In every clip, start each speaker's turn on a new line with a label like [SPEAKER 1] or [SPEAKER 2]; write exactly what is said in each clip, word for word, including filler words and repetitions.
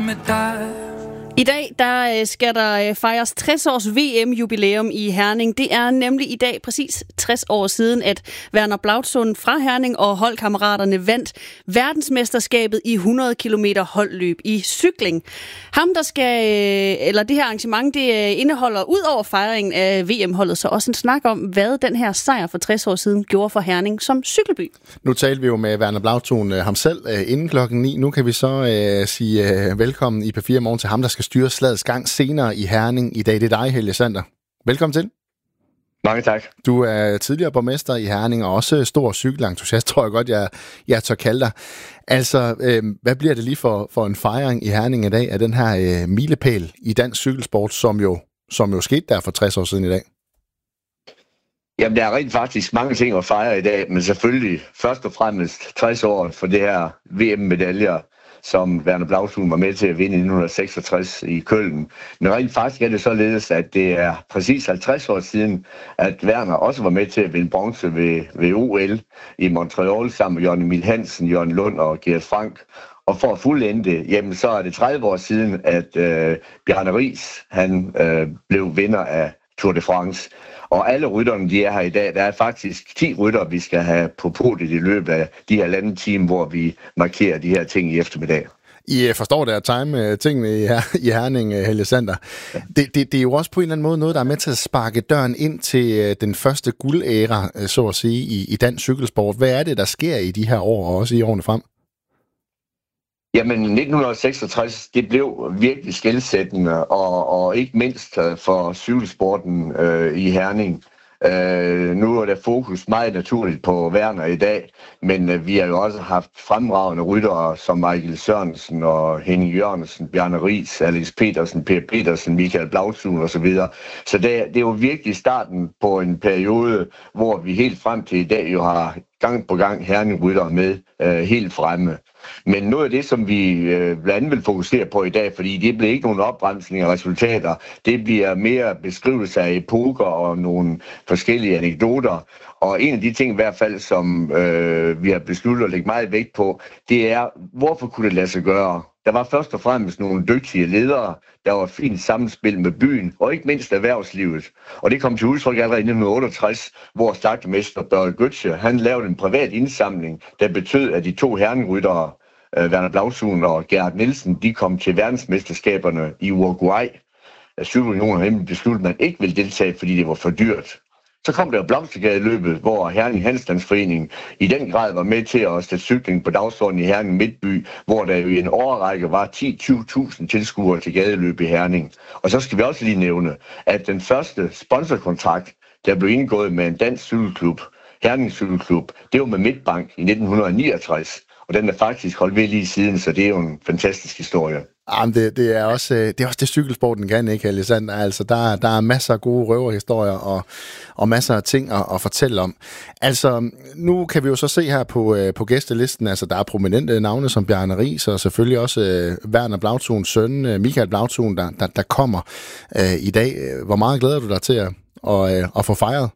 [SPEAKER 1] med dig.
[SPEAKER 2] I dag der skal der fejres tres års V M-jubilæum i Herning. Det er nemlig i dag præcis tres år siden, at Werner Blautsund fra Herning og holdkammeraterne vandt verdensmesterskabet i hundrede kilometer holdløb i cykling. Ham, der skal, eller det her arrangement, det indeholder ud over fejringen af V M-holdet, så også en snak om, hvad den her sejr for tres år siden gjorde for Herning som cykelby.
[SPEAKER 3] Nu talte vi jo med Werner Blautsund ham selv inden klokken ni. Nu kan vi så uh, sige uh, velkommen i P fire Morgen til ham, der skal styre slagets gang senere i Herning i dag. Det er dig, Helge Sander. Velkommen til.
[SPEAKER 4] Mange tak.
[SPEAKER 3] Du er tidligere borgmester i Herning og også stor cykelentusiast, tror jeg godt, jeg, jeg tør kalde dig. Altså, øh, hvad bliver det lige for, for en fejring i Herning i dag af den her øh, milepæl i dansk cykelsport, som jo, som jo skete der for tres år siden i dag?
[SPEAKER 4] Jamen, der er rent faktisk mange ting at fejre i dag, men selvfølgelig først og fremmest tres år for det her V M-medaljer, som Werner Blautsund var med til at vinde i nitten seksogtres i Köln. Men rent faktisk er det således, at det er præcis halvtreds år siden, at Werner også var med til at vinde bronze ved, ved O L i Montreal sammen med Jørgen Emil Hansen, Jørgen Lund og Gert Frank. Og for at fuldende det, jamen så er det tredive år siden, at øh, Bjarne Riis, han øh, blev vinder af Tour de France. Og alle rytterne, de er her i dag. Der er faktisk ti rytter, vi skal have på podiet i løbet af de her lande time, hvor vi markerer de her ting i eftermiddag.
[SPEAKER 3] I forstår det at time tingene i, her, i Herning, Helge Sander. Ja. Det, det, det er jo også på en eller anden måde noget, der er med til at sparke døren ind til den første guldæra, så at sige, i, i dansk cykelsport. Hvad er det, der sker i de her år, og også i årene frem?
[SPEAKER 4] Jamen, nitten seksogtres, det blev virkelig skelsættende, og, og ikke mindst for cykelsporten øh, i Herning. Øh, nu er der fokus meget naturligt på Werner i dag, men øh, vi har jo også haft fremragende ryttere som Michael Sørensen og Henning Jørgensen, Bjarne Riis, Alex Petersen, Per Petersen, Michael Blautsund osv. Så, videre. så det, det er jo virkelig starten på en periode, hvor vi helt frem til i dag jo har gang på gang Herning-ryttere med øh, helt fremme. Men noget af det, som vi øh, blandt andet vil fokusere på i dag, fordi det bliver ikke nogen opbremsning af resultater, det bliver mere beskrivelse af epoker og nogle forskellige anekdoter. Og en af de ting i hvert fald, som øh, vi har besluttet at lægge meget vægt på, det er, hvorfor kunne det lade sig gøre? Der var først og fremmest nogle dygtige ledere, der var fint sammenspil med byen, og ikke mindst erhvervslivet. Og det kom til udtryk allerede i nitten otteogtres, hvor slagtermester Børge Götze, han lavede en privat indsamling, der betød, at de to herrenryttere, øh, Werner Blautsund og Gerhard Nielsen, de kom til verdensmesterskaberne i Uruguay. Cykelunionen har nemlig besluttet, at man ikke ville deltage, fordi det var for dyrt. Så kom der Blomstergadeløbet, hvor Herning Handelsstandsforening i den grad var med til at sætte cykling på dagsordenen i Herning Midtby, hvor der jo i en årrække var ti til tyve tusind tilskuere til gadeløb i Herning. Og så skal vi også lige nævne, at den første sponsorkontrakt, der blev indgået med en dansk cykelklub, Herning Cykelklub, det var med Midtbank i nitten niogtres. Og den er faktisk holdt ved lige siden, så det er jo en fantastisk historie.
[SPEAKER 3] Jamen, det, det, er også, det er også det, cykelsporten kan, ikke, Helge Sander? Altså, der, der er masser af gode røverhistorier og, og masser af ting at, at fortælle om. Altså, nu kan vi jo så se her på, på gæstelisten, altså, der er prominente navne som Bjarne Riis, og selvfølgelig også uh, Werner Blautsunds søn, uh, Michael Blautsund, der, der, der kommer uh, i dag. Hvor meget glæder du dig til at, at, uh, at få fejret?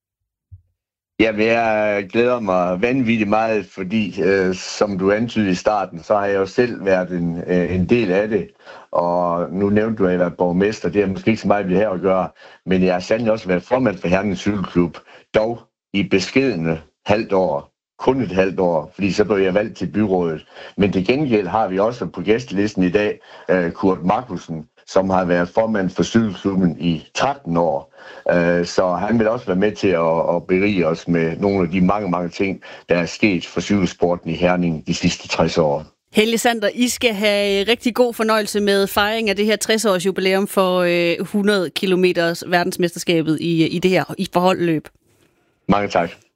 [SPEAKER 4] Jamen, jeg glæder mig vanvittigt meget, fordi, øh, som du antydede i starten, så har jeg jo selv været en, øh, en del af det. Og nu nævnte du, at jeg har været borgmester. Det er måske ikke så meget, vi her at gøre. Men jeg har sandelig også været formand for Herning Cykelklub. Dog i beskedne halvt år. Kun et halvt år, fordi så blev jeg valgt til byrådet. Men til gengæld har vi også på gæstelisten i dag øh, Kurt Markussen, som har været formand for cykelklubben i tretten år. Så han vil også være med til at berige os med nogle af de mange, mange ting, der er sket for cykelsporten i Herning de sidste tres år.
[SPEAKER 2] Helge Sander, I skal have rigtig god fornøjelse med fejring af det her tres-års jubilæum for hundrede kilometers verdensmesterskabet i, i det her i forholdløb.
[SPEAKER 4] Mange tak.